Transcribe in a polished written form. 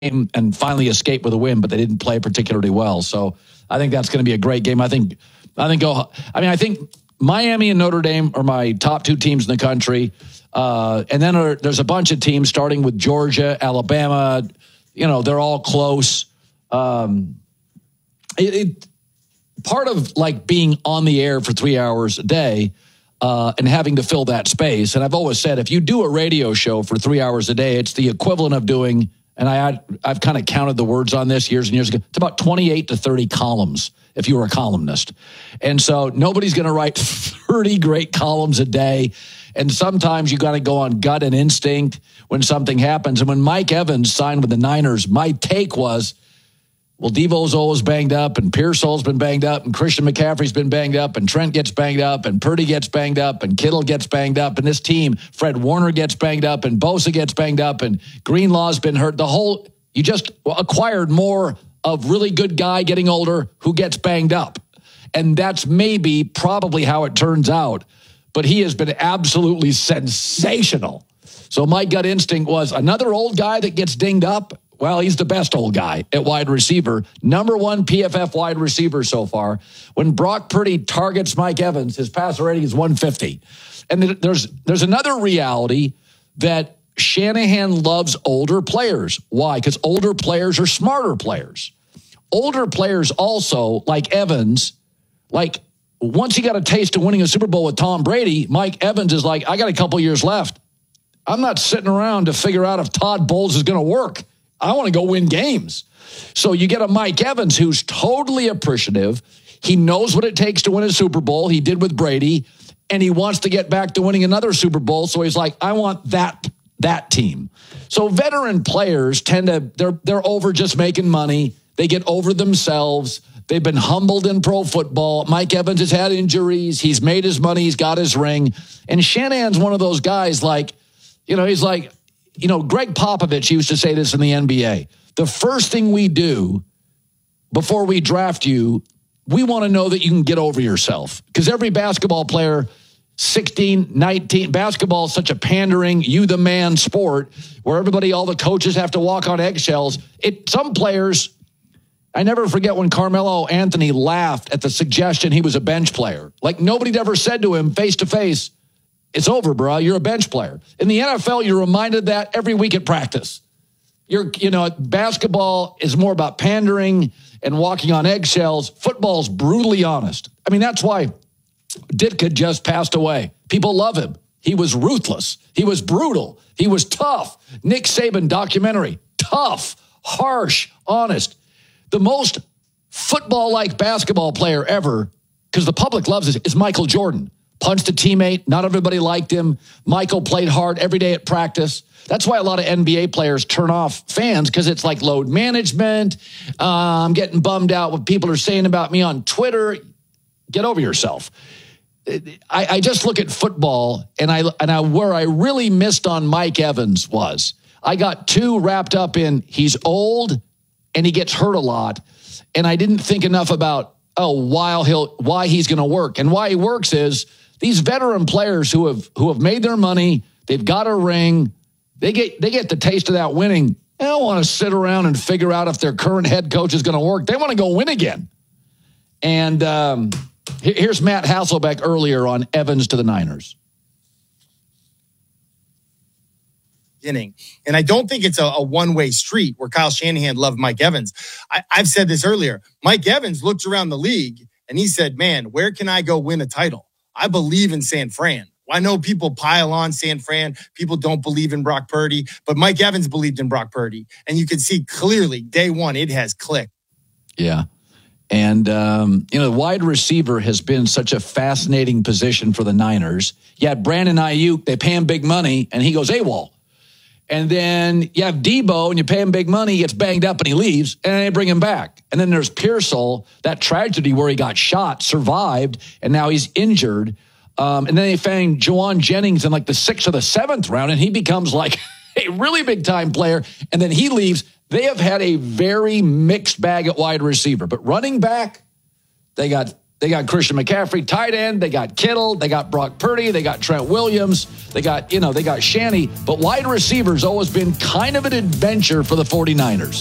and finally escape with a win, but they didn't play particularly well. So I think that's going to be a great game. I think Miami and Notre Dame are my top two teams in the country. And then there's a bunch of teams starting with Georgia, Alabama. They're all close. Part of like being on the air for 3 hours a day and having to fill that space. And I've always said, if you do a radio show for 3 hours a day, it's the equivalent of doing, and I've kind of counted the words on this years and years ago, it's about 28 to 30 columns if you were a columnist. And so nobody's going to write 30 great columns a day. And sometimes you got to go on gut and instinct when something happens. And when Mike Evans signed with the Niners, my take was, well, Devo's always banged up, and Pearsall's been banged up, and Christian McCaffrey's been banged up, and Trent gets banged up, and Purdy gets banged up, and Kittle gets banged up, and this team, Fred Warner gets banged up, and Bosa gets banged up, and Greenlaw's been hurt. You just acquired more of really good guy getting older who gets banged up. And that's probably how it turns out. But he has been absolutely sensational. So my gut instinct was another old guy that gets dinged up. Well, he's the best old guy at wide receiver. Number one PFF wide receiver so far. When Brock Purdy targets Mike Evans, his passer rating is 150. And there's another reality that Shanahan loves older players. Why? Because older players are smarter players. Older players also, like Evans, once he got a taste of winning a Super Bowl with Tom Brady, Mike Evans is like, I got a couple years left. I'm not sitting around to figure out if Todd Bowles is going to work. I want to go win games. So you get a Mike Evans who's totally appreciative. He knows what it takes to win a Super Bowl. He did with Brady, and he wants to get back to winning another Super Bowl. So he's like, I want that team. So veteran players they're over just making money. They get over themselves. They've been humbled in pro football. Mike Evans has had injuries. He's made his money. He's got his ring. And Shanahan's one of those guys he's like, Greg Popovich used to say this in the NBA. The first thing we do before we draft you, we want to know that you can get over yourself. Because every basketball player, 16, 19, basketball is such a pandering, you the man sport where all the coaches have to walk on eggshells. Some players, I never forget when Carmelo Anthony laughed at the suggestion he was a bench player. Like nobody'd ever said to him face to face, it's over, bro. You're a bench player. In the NFL, you're reminded that every week at practice. Basketball is more about pandering and walking on eggshells. Football's brutally honest. I mean, that's why Ditka just passed away. People love him. He was ruthless. He was brutal. He was tough. Nick Saban documentary. Tough, harsh, honest. The most football-like basketball player ever, because the public loves it, is Michael Jordan. Punched a teammate. Not everybody liked him. Michael played hard every day at practice. That's why a lot of NBA players turn off fans, because it's like load management. I'm getting bummed out what people are saying about me on Twitter. Get over yourself. I just look at football, and where I really missed on Mike Evans was I got too wrapped up in he's old and he gets hurt a lot, and I didn't think enough about why he's going to work. And why he works is these veteran players who have made their money, they've got a ring, they get the taste of that winning. They don't want to sit around and figure out if their current head coach is going to work. They want to go win again. And here's Matt Hasselbeck earlier on Evans to the Niners. And I don't think it's a one-way street where Kyle Shanahan loved Mike Evans. I've said this earlier. Mike Evans looked around the league and he said, man, where can I go win a title? I believe in San Fran. I know people pile on San Fran. People don't believe in Brock Purdy, but Mike Evans believed in Brock Purdy. And you can see clearly day one, it has clicked. Yeah. And, wide receiver has been such a fascinating position for the Niners. You have Brandon Ayuk, they pay him big money, and he goes AWOL. And then you have Debo, and you pay him big money, he gets banged up, and he leaves, and they bring him back. And then there's Pearsall, that tragedy where he got shot, survived, and now he's injured. And then they found Juwan Jennings in like the 6th or the 7th round, and he becomes like a really big-time player, and then he leaves. They have had a very mixed bag at wide receiver. But running back, they got They got Christian McCaffrey, tight end. They got Kittle. They got Brock Purdy. They got Trent Williams. They got Shanny. But wide receivers always been kind of an adventure for the 49ers.